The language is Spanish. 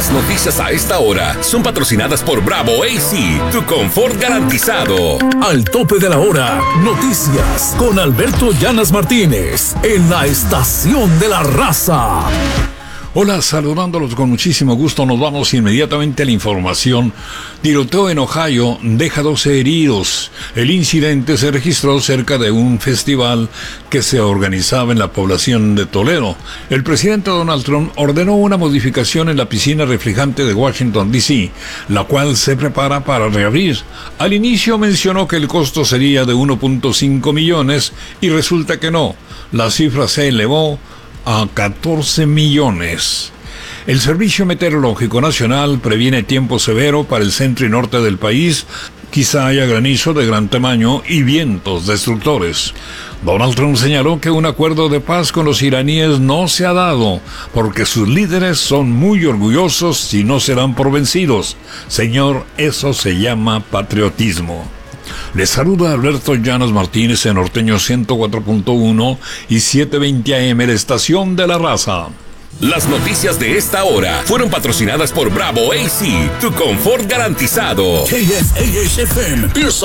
Las noticias a esta hora son patrocinadas por Bravo AC, tu confort garantizado. Al tope de la hora, noticias con Alberto Llanas Martínez en la Estación de la Raza. Hola, saludándolos con muchísimo gusto. Nos vamos inmediatamente a la información. Tiroteo en Ohio deja 12 heridos. El incidente se registró cerca de un festival que se organizaba en la población de Toledo. El presidente Donald Trump ordenó una modificación en la piscina reflejante de Washington, D.C., la cual se prepara para reabrir. Al inicio mencionó que el costo sería de 1.5 millones y resulta que no. La cifra se elevó a 14 millones. El Servicio Meteorológico Nacional previene tiempo severo para el centro y norte del país. Quizá haya granizo de gran tamaño y vientos destructores. Donald Trump señaló que un acuerdo de paz con los iraníes no se ha dado porque sus líderes son muy orgullosos y no serán por vencidos. Señor, eso se llama patriotismo. Les saluda Alberto Llanas Martínez en Norteño 104.1 y 720 AM, la Estación de la Raza. Las noticias de esta hora fueron patrocinadas por Bravo AC, tu confort garantizado. KFAH FM.